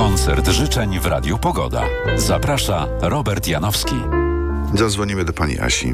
Koncert życzeń w Radiu Pogoda. Zaprasza Robert Janowski. Zadzwonimy do pani Asi.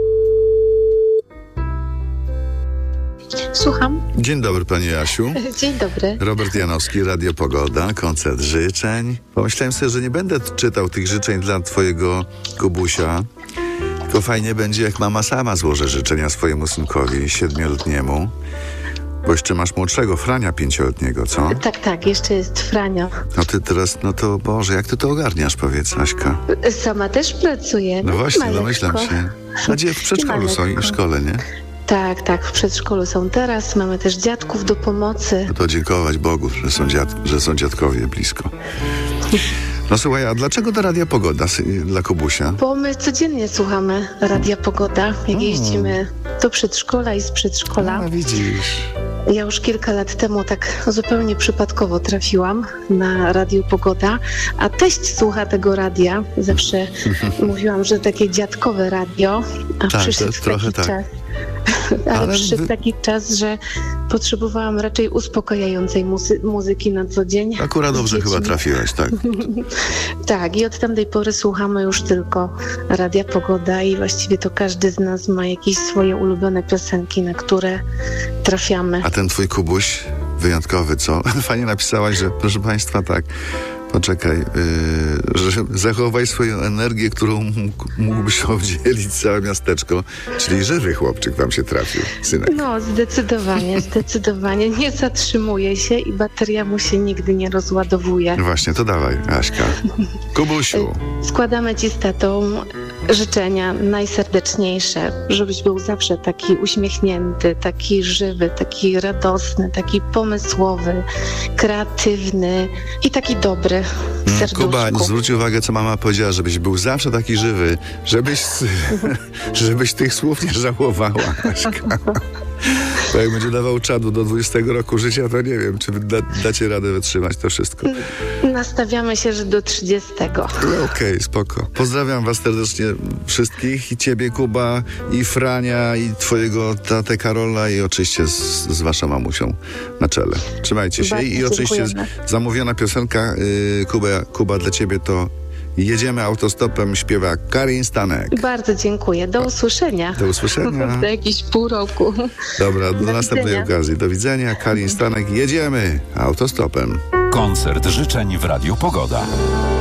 Słucham. Dzień dobry pani Asiu. Dzień dobry. Robert Janowski, Radio Pogoda, koncert życzeń. Pomyślałem sobie, że nie będę czytał tych życzeń dla twojego Kubusia, tylko fajnie będzie, jak mama sama złoży życzenia swojemu synkowi 7-letniemu. Bo jeszcze masz młodszego, Frania 5-letniego, co? Tak, jeszcze jest Franio. No ty teraz, no to Boże, jak ty to ogarniasz, powiedz, Aśka? Sama też pracuję. No właśnie, malutko. domyślam się. Nadzieję w przedszkolu są i w szkole, nie? Tak, w przedszkolu są teraz. Mamy też dziadków do pomocy. No to dziękować Bogu, że są dziadkowie blisko. No słuchaj, a dlaczego do Radia Pogoda dla Kubusia? Bo my codziennie słuchamy Radia Pogoda, jak jeździmy do przedszkola i z przedszkola. No widzisz. Ja już kilka lat temu tak zupełnie przypadkowo trafiłam na Radio Pogoda, a teść słucha tego radia. Zawsze mówiłam, że takie dziadkowe radio, a Tak, przyszedł trochę taki tak. czas. Ale przyszedł taki czas, że potrzebowałam raczej uspokajającej muzyki na co dzień. Akurat dobrze chyba trafiłaś, tak. Tak, i od tamtej pory słuchamy już tylko Radia Pogoda i właściwie to każdy z nas ma jakieś swoje ulubione piosenki, na które trafiamy. A ten twój Kubuś wyjątkowy, co? Fajnie napisałaś, że proszę państwa, tak, poczekaj, że zachowaj swoją energię, którą mógłbyś oddzielić całe miasteczko, czyli żywy chłopczyk wam się trafił, synek. No, zdecydowanie. Nie zatrzymuje się i bateria mu się nigdy nie rozładowuje. Właśnie, to dawaj, Aśka. Kubusiu. Składamy ci z tatą życzenia najserdeczniejsze, żebyś był zawsze taki uśmiechnięty, taki żywy, taki radosny, taki pomysłowy, kreatywny i taki dobry w serduszku. Kuba, zwróć uwagę, co mama powiedziała, żebyś był zawsze taki żywy, żebyś tych słów nie żałowała, Aśka. Bo jak będzie dawał czadu do 20 roku życia, to nie wiem, czy dacie radę wytrzymać to wszystko. Nastawiamy się, że do 30. Okej, spoko. Pozdrawiam was serdecznie wszystkich, i ciebie, Kuba, i Frania, i twojego tatę Karola, i oczywiście z waszą mamusią na czele. Trzymajcie się. Bardzo I oczywiście dziękujemy. zamówiona piosenka Kuba dla ciebie to Jedziemy autostopem, śpiewa Karin Stanek. Bardzo dziękuję. Do usłyszenia. Do usłyszenia. Za jakieś pół roku. Dobra, do następnej widzenia. okazji. Do widzenia. Karin Stanek, jedziemy autostopem. Koncert życzeń w Radiu Pogoda.